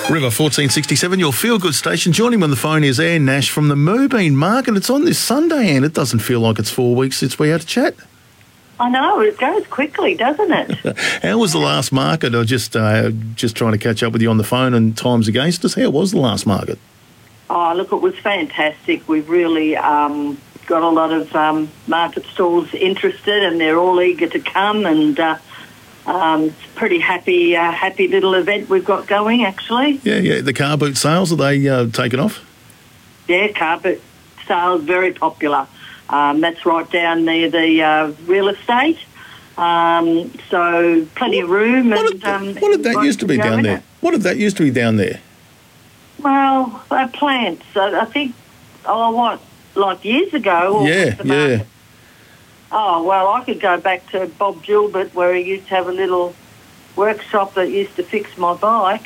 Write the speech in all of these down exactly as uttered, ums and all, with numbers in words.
River fourteen sixty-seven, your feel-good station. Joining me on the phone is Anne Nash from the Moobean Market. It's on this Sunday, and it doesn't feel like it's four weeks since we had a chat. I know, it goes quickly, doesn't it? How was the last market? I just uh, just trying to catch up with you on the phone, and time's against us. How was the last market? Oh, look, it was fantastic. We've really um, got a lot of um, market stalls interested, and they're all eager to come, and uh, um, it's a pretty happy, uh, happy little event we've got going, actually. Yeah, yeah. The car boot sales, are they uh, taken off? Yeah, car boot sales, very popular. Um, that's right down near the uh, real estate. Um, so plenty of room. What, and did, um, what did that used to be go down in there? it. What did that used to be down there? Well, uh, plants. I, I think, oh, what, like years ago? Or Yeah, the yeah. market? Oh, well, I could go back to Bob Gilbert, where he used to have a little workshop that used to fix my bike.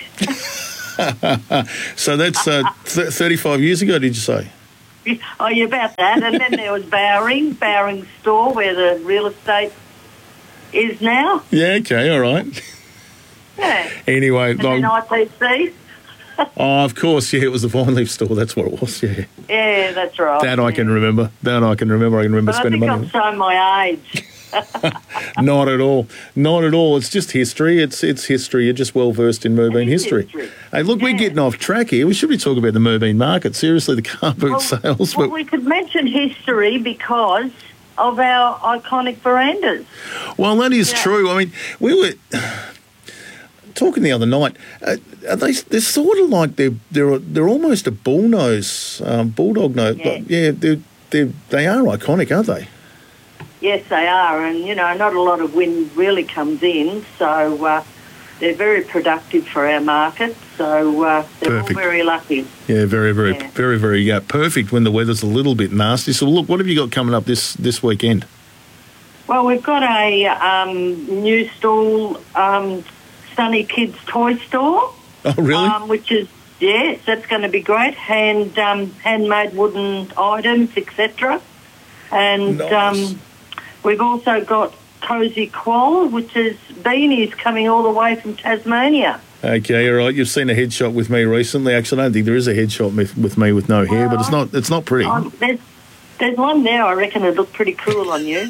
So that's uh, th- thirty-five years ago, did you say? Oh, yeah, about that. And then there was Bowring, Bowring store, where the real estate is now. Yeah, okay, all right. Yeah. Anyway, And then like, I T C. oh, of course, yeah, it was the Vine Leaf store. That's what it was, yeah. Yeah, that's right. That I yeah. can remember. That I can remember. I can remember But I spending think money. I'm showing my age. Not at all. Not at all. It's just history. It's it's history. You're just well versed in Moobean It is history. history. Hey, look, we're Yeah. getting off track here. We should be talking about the Moobean Market. Seriously, the car boot Well, sales. well, But we could mention history because of our iconic verandas. well, that is Yeah. true. I mean, we were talking the other night. Uh, are they? They're sort of like they're they're they're almost a bullnose, um, bulldog nose. Yeah. But yeah, they're, they're, they are iconic, aren't they? Yes, they are, and you know, not a lot of wind really comes in, so uh, they're very productive for our market. So uh, they're Perfect. all very lucky. Yeah, very, very, Yeah. very, very yeah, perfect when the weather's a little bit nasty. So, look, what have you got coming up this, this weekend? Well, we've got a um, new stall, um, Sunny Kids Toy Store. Oh, really? Um, which is, yes, that's going to be great. Hand um, handmade wooden items, et cetera. And Nice. um, we've also got Cozy Quoll, which is beanies coming all the way from Tasmania. Okay, all right. You've seen a headshot with me recently. Actually, I don't think there is a headshot with, with me with no hair, but it's not it's not pretty. Um, there's, there's one there, I reckon it'd look pretty cool on you.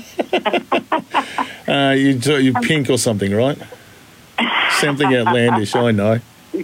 Uh, you do, you're pink or something, right? Something outlandish, I know.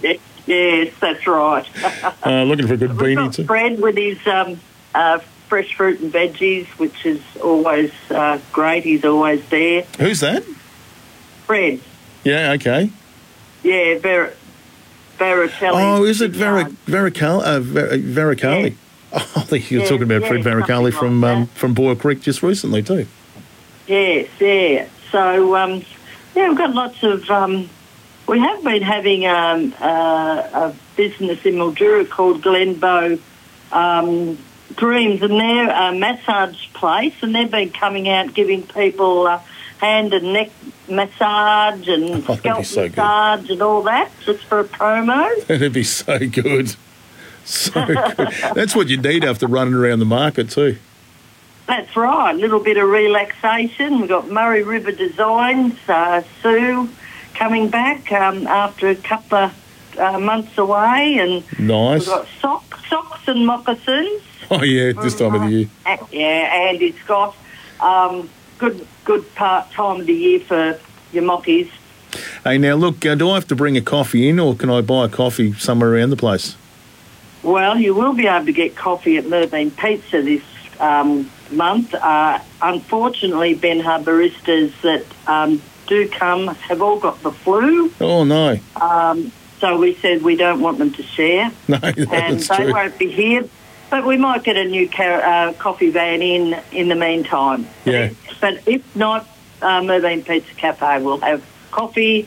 Yes, that's right. Uh, looking for a good We've beanie got too. Fred with his um, uh, fresh fruit and veggies, which is always uh, great. He's always there. Who's that? Fred. Yeah, okay. Yeah, Ver- Veritelli. Oh, is it Vera, Verical, uh, Ver- Vericali? Yeah. Oh, I think you were Yeah, talking about yeah, Fred Vericali something from like um, that. from Boyle Creek just recently too. Yes, yeah. So, um, yeah, we've got lots of... Um, we have been having um, uh, a business in Mildura called Glenbow um, Dreams, and they're a massage place, and they've been coming out giving people uh, hand and neck massage and Oh, that'd be scalp so good. massage and all that, just for a promo. That'd be so good. So good. That's what you need after running around the market too. That's right, a little bit of relaxation. We've got Murray River Designs, uh, Sue coming back um, after a couple of uh, months away, and Nice. we've got sock, socks and moccasins. Oh yeah, this time of the year. Uh, yeah, Andy Scott. Um, good good part time of the year for your mockies. Hey, now look, uh, do I have to bring a coffee in, or can I buy a coffee somewhere around the place? Well, you will be able to get coffee at Moobean Pizza this um, month. Uh, unfortunately, Ben Hub baristas that um, do come have all got the flu. Oh no, Um, so we said we don't want them to share. no, and that's they true. won't be here. But we might get a new car- uh, coffee van in in the meantime. Yeah. But if not, uh, Moobean Pizza Cafe will have coffee,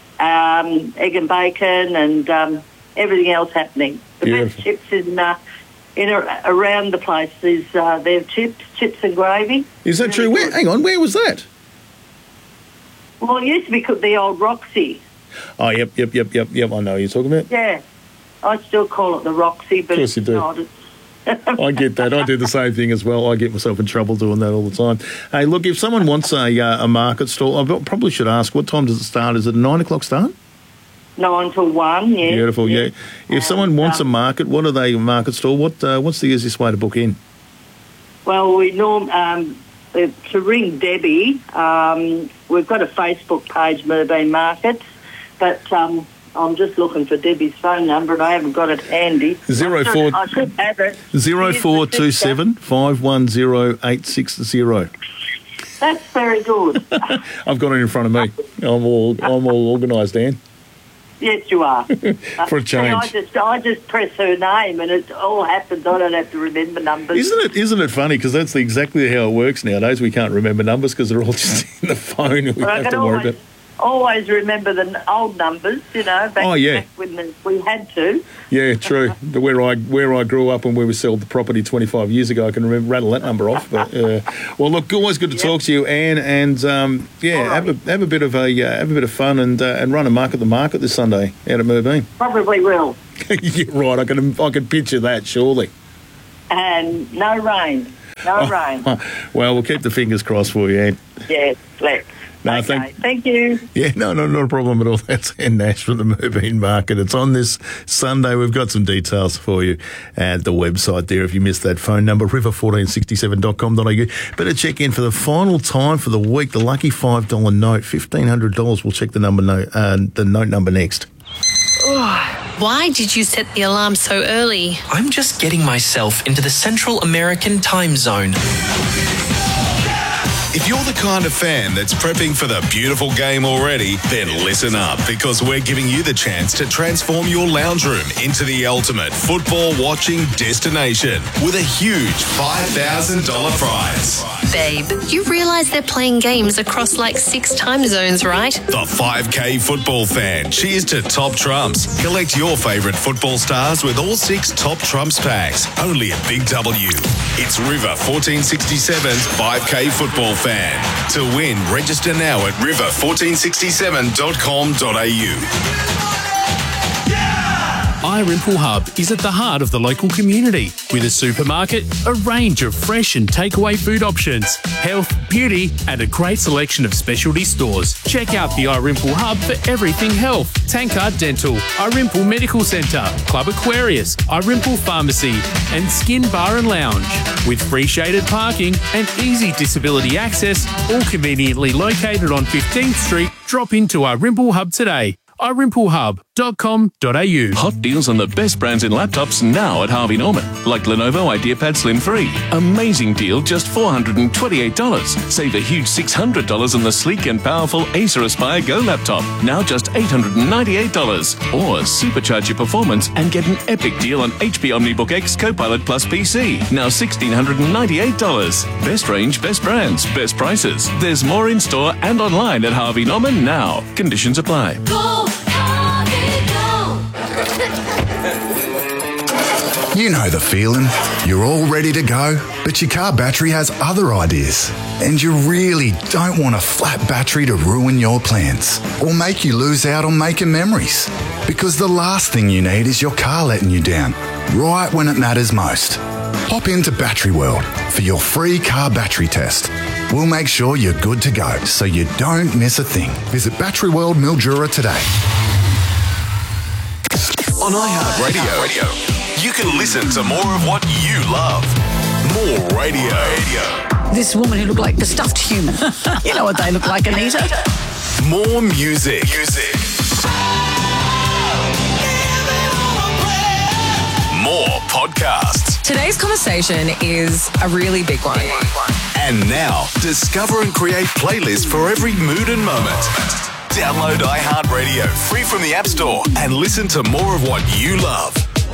um, egg and bacon, and um, everything else happening. The best Beautiful. chips in uh, in a, around the place is uh, their chips, chips and gravy. Is that Really true? Where, good. hang on, where was that? Well, it used to be called the old Roxy. Oh, yep, yep, yep, yep, yep. I know what you're talking about. Yeah, I still call it the Roxy, but Of course you it's do. not. It's I get that. I do the same thing as well. I get myself in trouble doing that all the time. Hey, look, if someone wants a uh, a market stall, I probably should ask, what time does it start? Is it a nine o'clock start? nine till one, yeah. Beautiful, yeah. If Um, someone wants um, a market, what are they, market stall, what, uh, what's the easiest way to book in? Well, we norm um, uh, to ring Debbie. Um, we've got a Facebook page, Mooraboon Markets, but um, I'm just looking for Debbie's phone number and I haven't got it handy. Zero I should- four- I should have it. Zero Here's four the two sister. seven five one zero eight six zero. That's very good. I've got it in front of me. I'm all I'm all organised, Anne. Yes, you are. For a See, I change. just I just press her name and it all happens. I don't have to remember numbers. Isn't it? Isn't it funny? Because that's the, exactly how it works nowadays. We can't remember numbers because they're all just in the phone, and we But I have can to worry always, about. always remember the n- old numbers, you know, back, Oh, yeah. back when the, we had to. Yeah, true. The, where I where I grew up and where we sold the property twenty-five years ago, I can remember rattle that number off. But uh, well, look, always good to Yep. talk to you, Anne, and um, yeah, All have a right. have a bit of a uh, have a bit of fun and uh, and run a market the market this Sunday out at Mooraboon. Probably will. You're right. I can I can picture that surely. And no rain. No Oh. rain. Well, we'll keep the fingers crossed for you, Anne. Yes, let's. No, okay. thank- Thank you. Yeah, no, no, not a problem at all. That's Anne Nash from the Mooraboon Market. It's on this Sunday. We've got some details for you at the website there. If you missed that phone number, river one four six seven dot com dot a u. Better check in for the final time for the week. The lucky five dollar note, fifteen hundred dollars. We'll check the number note, uh, the note number next. Why did you set the alarm so early? I'm just getting myself into the Central American time zone. If you're the kind of fan that's prepping for the beautiful game already, then listen up, because we're giving you the chance to transform your lounge room into the ultimate football watching destination with a huge five thousand dollars prize. Babe, you realise they're playing games across like six time zones, right? The five K football fan. Cheers to Top Trumps. Collect your favourite football stars with all six Top Trumps packs. Only at Big W. It's River fourteen sixty-seven's five K football fan. To win, register now at river one four six seven dot com dot a u. iRimple Hub is at the heart of the local community with a supermarket, a range of fresh and takeaway food options, health, beauty, and a great selection of specialty stores. Check out the iRimple Hub for everything health. Tankard Dental, iRimple Medical Centre, Club Aquarius, iRimple Pharmacy, and Skin Bar and Lounge. With free shaded parking and easy disability access, all conveniently located on fifteenth Street, drop into iRimple Hub today. i rimple hub dot com dot a u. Hot deals on the best brands in laptops now at Harvey Norman. Like Lenovo IdeaPad Slim three. Amazing deal, just four hundred twenty-eight dollars. Save a huge six hundred dollars on the sleek and powerful Acer Aspire Go laptop. Now just eight hundred ninety-eight dollars. Or supercharge your performance and get an epic deal on H P OmniBook X Copilot Plus P C. Now one thousand six hundred ninety-eight dollars. Best range, best brands, best prices. There's more in store and online at Harvey Norman now. Conditions apply. You know the feeling. You're all ready to go, but your car battery has other ideas. And you really don't want a flat battery to ruin your plans or make you lose out on making memories. Because the last thing you need is your car letting you down, right when it matters most. Hop into Battery World for your free car battery test. We'll make sure you're good to go so you don't miss a thing. Visit Battery World Mildura today. On iHeartRadio, you can listen to more of what you love. More radio. This woman who looked like a stuffed human. You know what they look like, Anita. More music. Music. More podcasts. Today's conversation is a really big one. And now, discover and create playlists for every mood and moment. Download iHeartRadio free from the App Store and listen to more of what you love.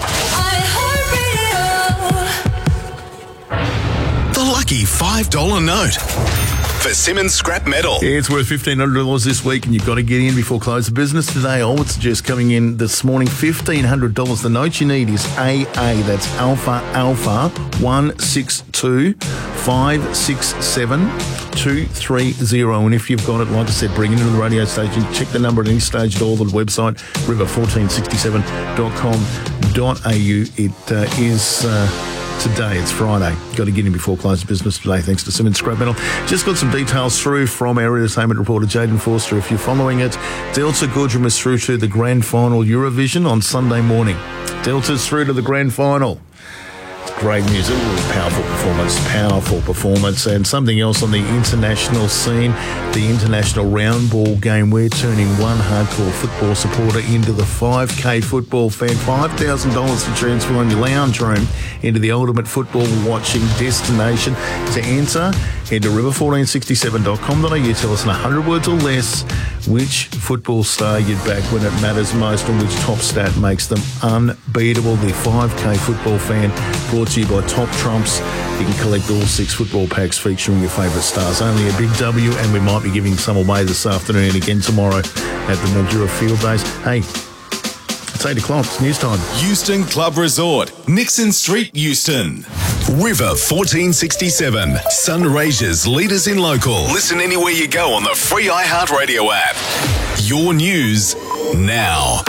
The lucky five dollar note. Persimmon Scrap Metal. Yeah, it's worth fifteen hundred dollars this week, and you've got to get in before close of business today. I would suggest coming in this morning, fifteen hundred dollars. The note you need is A A. That's Alpha Alpha one six two five six seven two three zero. And if you've got it, like I said, bring it into the radio station. Check the number at any stage at all, the website, river one four six seven dot com dot a u. It uh, is... Uh, today. It's Friday. Got to get in before close of business today, thanks to Simmons Scrap Metal. Just got some details through from our entertainment reporter, Jaden Forster. If you're following it, Delta Goodrum is through to the grand final Eurovision on Sunday morning. Delta's through to the grand final. Great music, powerful performance, powerful performance. And something else on the international scene, the international round ball game. We're turning one hardcore football supporter into the five K football fan. five thousand dollars to transfer on your lounge room into the ultimate football watching destination. To enter, head to river one four six seven dot com dot a u. Tell us in one hundred words or less which football star you'd back when it matters most and which top stat makes them unbeatable. The five K football fan, brought to you by Top Trumps. You can collect all six football packs featuring your favourite stars. Only a big W, and we might be giving some away this afternoon and again tomorrow at the Mildura Field Days. Hey, it's eight o'clock. It's news time. Euston Club Resort, Nixon Street, Euston. River fourteen sixty-seven, Sunraysia's leaders in local. Listen anywhere you go on the free iHeartRadio app. Your news now.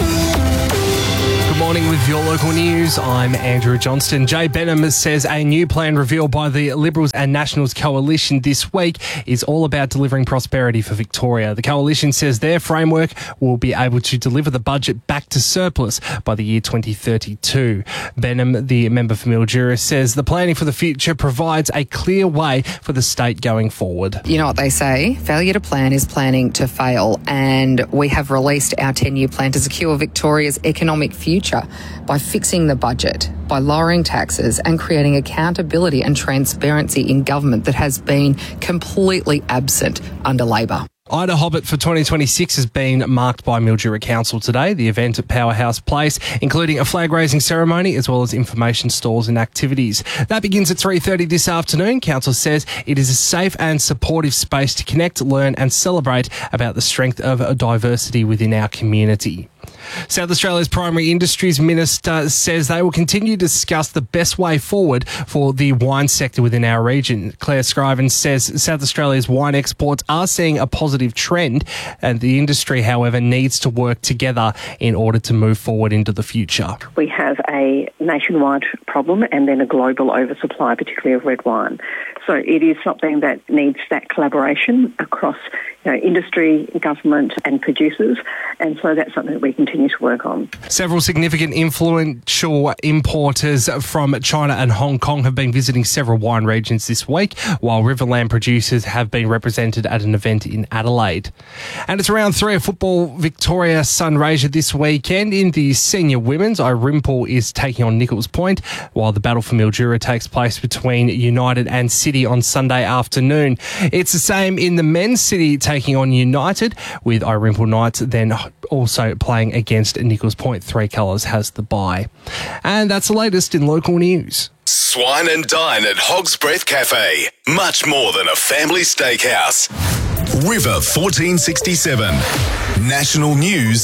Good morning with your local news. I'm Andrew Johnston. Jay Benham says a new plan revealed by the Liberals and Nationals coalition this week is all about delivering prosperity for Victoria. The coalition says their framework will be able to deliver the budget back to surplus by the year twenty thirty-two. Benham, the member for Mildura, says the planning for the future provides a clear way for the state going forward. You know what they say, failure to plan is planning to fail, and we have released our ten-year plan to secure Victoria's economic future by fixing the budget, by lowering taxes and creating accountability and transparency in government that has been completely absent under Labor. Ida Hobbit for twenty twenty-six has been marked by Mildura Council today. The event at Powerhouse Place, including a flag-raising ceremony as well as information stalls and activities. That begins at three thirty this afternoon. Council says it is a safe and supportive space to connect, learn and celebrate about the strength of diversity within our community. South Australia's Primary Industries Minister says they will continue to discuss the best way forward for the wine sector within our region. Claire Scriven says South Australia's wine exports are seeing a positive trend, and the industry, however, needs to work together in order to move forward into the future. We have a nationwide problem and then a global oversupply, particularly of red wine. So it is something that needs that collaboration across, you know, industry, government and producers, and so that's something that we continue to work on. Several significant influential importers from China and Hong Kong have been visiting several wine regions this week, while Riverland producers have been represented at an event in Adelaide. And it's round three of Football Victoria Sunraysia this weekend. In the senior women's, Irimple is taking on Nichols Point, while the battle for Mildura takes place between United and City on Sunday afternoon. It's the same in the men's, City taking on United, with Irimple Knights then also playing against Nichols Point. Three Colours has the bye. And that's the latest in local news. Swine and dine at Hog's Breath Cafe. Much more than a family steakhouse. River fourteen sixty-seven. National news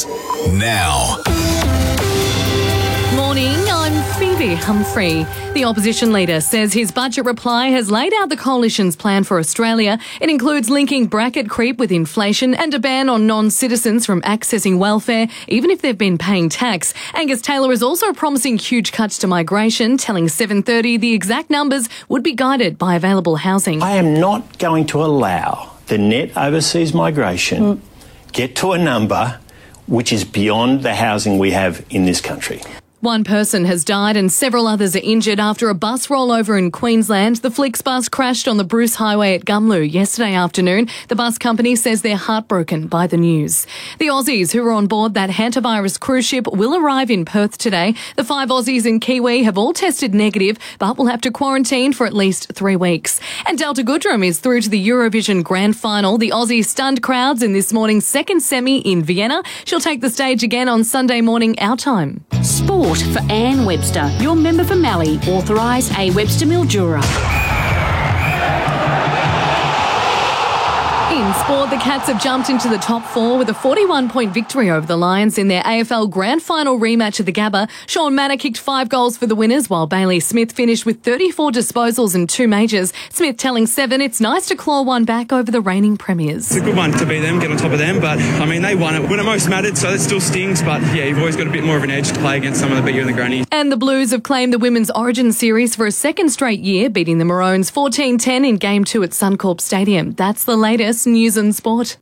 now. Morning, I'm Phoebe Humphrey. The opposition leader says his budget reply has laid out the coalition's plan for Australia. It includes linking bracket creep with inflation and a ban on non-citizens from accessing welfare, even if they've been paying tax. Angus Taylor is also promising huge cuts to migration, telling seven thirty the exact numbers would be guided by available housing. I am not going to allow the net overseas migration mm. get to a number which is beyond the housing we have in this country. One person has died and several others are injured after a bus rollover in Queensland. The Flix bus crashed on the Bruce Highway at Gumlu yesterday afternoon. The bus company says they're heartbroken by the news. The Aussies who were on board that hantavirus cruise ship will arrive in Perth today. The five Aussies and Kiwi have all tested negative, but will have to quarantine for at least three weeks. And Delta Goodrum is through to the Eurovision Grand Final. The Aussie stunned crowds in this morning's second semi in Vienna. She'll take the stage again on Sunday morning our time. Sport for Anne Webster, your member for Mallee, authorise A Webster Mildura. In sport, the Cats have jumped into the top four with a forty-one point victory over the Lions in their A F L Grand Final rematch at the Gabba. Sean Manor kicked five goals for the winners, while Bailey Smith finished with thirty-four disposals and two majors. Smith telling Seven it's nice to claw one back over the reigning premiers. It's a good one to beat them, get on top of them, but I mean, they won it when it most mattered, so it still stings, but yeah, you've always got a bit more of an edge to play against someone that beat you in the granny. And the Blues have claimed the Women's Origin Series for a second straight year, beating the Maroons fourteen ten in Game two at Suncorp Stadium. That's the latest news and sport.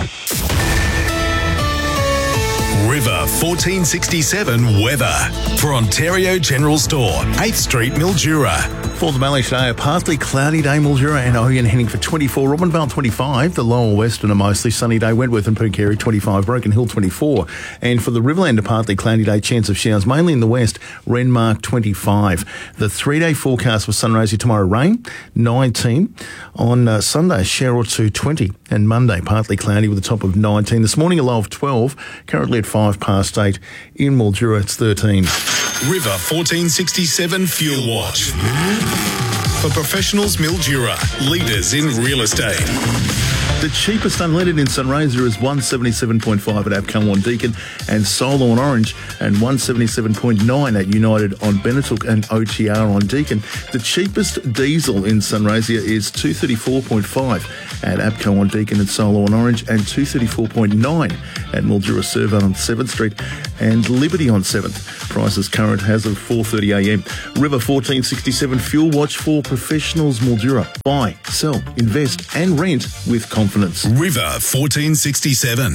River fourteen sixty-seven weather for Ontario General Store, eighth Street, Mildura. For the Mallee today, a partly cloudy day, Mildura and Oyen heading for twenty-four, Robinvale twenty-five, the Lower Western a mostly sunny day, Wentworth and Pookerry twenty-five, Broken Hill twenty-four. And for the Riverland, a partly cloudy day, chance of showers mainly in the west, Renmark twenty-five. The three-day forecast for Sunraysia tomorrow, rain nineteen. On uh, Sunday, a shower or two, twenty. And Monday, partly cloudy with a top of nineteen. This morning, a low of twelve, currently at five past eight. In Mildura, it's thirteen. River fourteen sixty-seven Fuel Watch. For professionals, Mildura, leaders in real estate. The cheapest unleaded in Sunraysia is one seventy-seven point five at Abco on Deakin and Solo on Orange, and one seventy-seven point nine at United on Benetook and O T R on Deakin. The cheapest diesel in Sunraysia is two thirty-four point five at Abco on Deakin and Solo on Orange, and two thirty-four point nine at Mildura Servo on seventh Street and Liberty on seventh. Prices current as of four thirty a m. River fourteen sixty-seven Fuel Watch for professionals, Mildura. Buy, sell, invest and rent with confidence. River fourteen sixty-seven.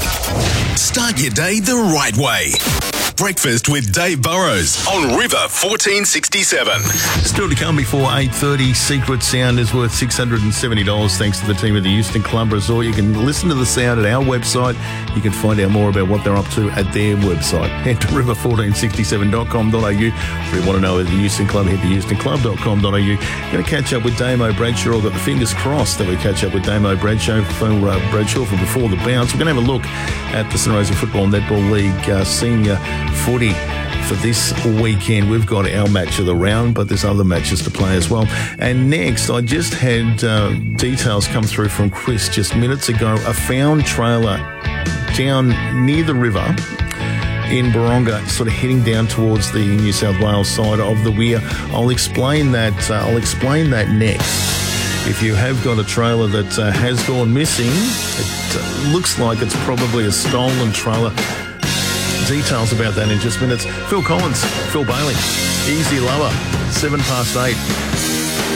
Start your day the right way. Breakfast with Dave Burrows on River fourteen sixty-seven. Still to come before eight thirty, Secret Sound is worth six hundred seventy dollars thanks to the team at the Euston Club Resort. You can listen to the sound at our website. You can find out more about what they're up to at their website. Head to river fourteen sixty-seven dot com dot a u. If you want to know about the Euston Club, head to euston club dot com dot a u. Going to catch up with Damo Bradshaw. I've got the fingers crossed that we catch up with Damo Bradshaw for, uh, Bradshaw for before the bounce. We're going to have a look at the Sunraysia Football Netball League uh, Senior Footy for this weekend. We've got our match of the round, but there's other matches to play as well. And next, I just had uh, details come through from Chris just minutes ago. A found trailer down near the river in Baronga, sort of heading down towards the New South Wales side of the Weir. I'll explain that. Uh, I'll explain that next. If you have got a trailer that uh, has gone missing, it uh, looks like it's probably a stolen trailer. Details about that in just minutes. Phil Collins, Phil Bailey, Easy Lover, seven past eight.